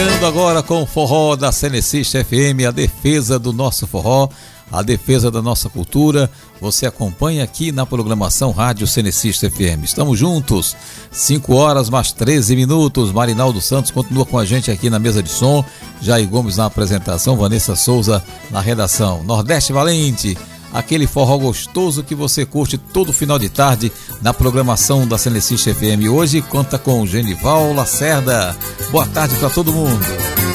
Chegando agora com o forró da Cenecista FM, a defesa do nosso forró, a defesa da nossa cultura. Você acompanha aqui na programação Rádio Cenecista FM. Estamos juntos, 5 horas mais 13 minutos. Marinaldo Santos continua com a gente aqui na mesa de som, Jair Gomes na apresentação, Vanessa Souza na redação. Nordeste Valente, aquele forró gostoso que você curte todo final de tarde na programação da Cenecista FM. Hoje conta com Genival Lacerda. Boa tarde para todo mundo.